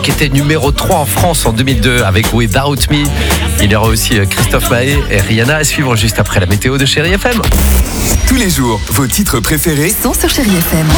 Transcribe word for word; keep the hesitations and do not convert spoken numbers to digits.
qui était numéro trois en France en deux mille deux avec Without Me. Il y aura aussi Christophe Maé et Rihanna à suivre juste après la météo de Chérie F M. Tous les jours, vos titres préférés sont sur Chérie F M.